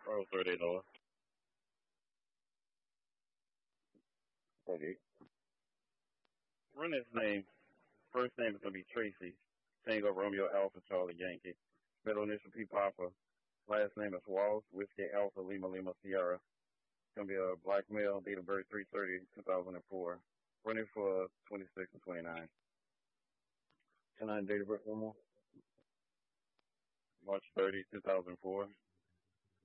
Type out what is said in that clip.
Oh, 38 dollars. 38. Run his name. First name is gonna be Tracy. Tango Romeo Alpha Charlie Yankee. Middle initial P Papa. Last name is Walls. Whiskey Alpha Lima Lima Sierra. Gonna be a black male. Date of birth 3/30/2004. Running for 26 and 29. Can I date of birth one more? March 30, 2004.